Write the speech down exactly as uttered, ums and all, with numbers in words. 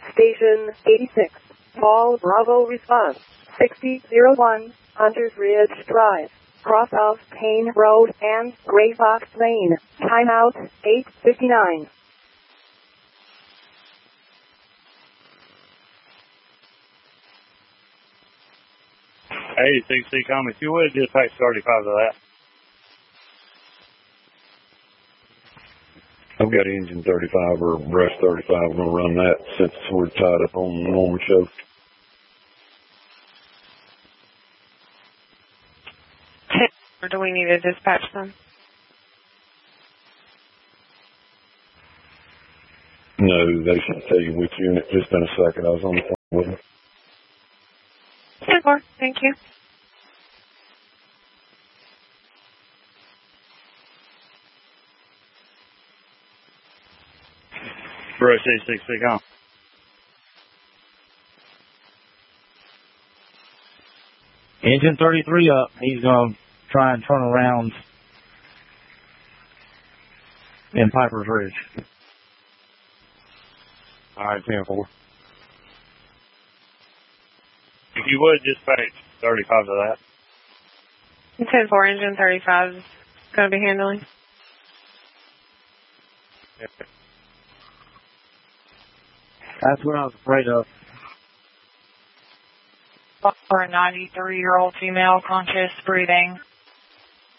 Station eighty-six. Call Bravo response. sixty oh one, Hunters Ridge Drive. Cross of Payne Road and Gray Fox Lane. Timeout, eight fifty-nine. Hey, C C Com, if you would, dispatch thirty-five to that. I've got engine thirty-five or brush thirty-five. I'm going to run that since we're tied up on the Norman show. Or do we need to dispatch them? No, they should tell you which unit. Just in a second. I was on the phone with them. ten four, thank you. Brush A six C Com. Engine thirty-three up. He's going to try and turn around in Piper's Ridge. All right, ten four. If you would, dispatch thirty-five to that. ten four, engine thirty-five is going to be handling. Yep. That's what I was afraid of. For a ninety-three-year-old female, conscious, breathing.